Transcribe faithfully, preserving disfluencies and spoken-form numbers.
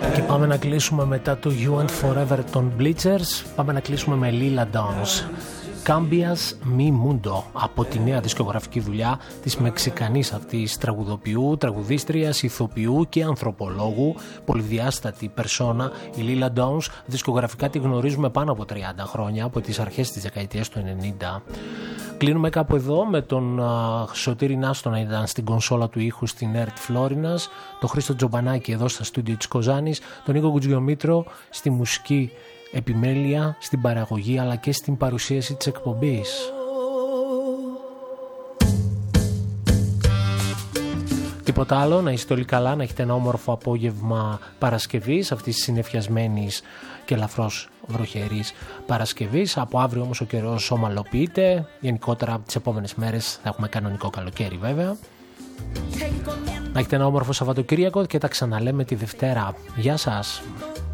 Και πάμε να κλείσουμε μετά το You and Forever των Bleachers. Πάμε να κλείσουμε με Lila Downs, Cambias Mi Mundo, από τη νέα δισκογραφική δουλειά της μεξικανής αυτής τραγουδοποιού, τραγουδίστριας, ηθοποιού και ανθρωπολόγου, πολυδιάστατη περσόνα. Η Lila Downs δισκογραφικά τη γνωρίζουμε πάνω από τριάντα χρόνια, από τις αρχές της δεκαετίας του ενενήντα. Κλείνουμε κάπου εδώ με τον uh, Σωτήρη Νάστο να ήταν στην κονσόλα του ήχου στην ΕΡΤ Φλόρινας, τον Χρήστο Τζομπανάκη εδώ στα στούντιο της Κοζάνης, τον Νίκο Κουτζιομήτρο στη μουσική επιμέλεια, στην παραγωγή αλλά και στην παρουσίαση της εκπομπής. Τίποτα άλλο, να είστε όλοι καλά, να έχετε ένα όμορφο απόγευμα Παρασκευής, αυτής της συννεφιασμένης και ελαφρώς βροχερής Παρασκευής. Από αύριο όμως ο καιρός ομαλοποιείται, γενικότερα από τις επόμενες μέρες θα έχουμε κανονικό καλοκαίρι βέβαια. Να έχετε ένα όμορφο Σαββατοκύριακο και τα ξαναλέμε τη Δευτέρα. Γεια σας!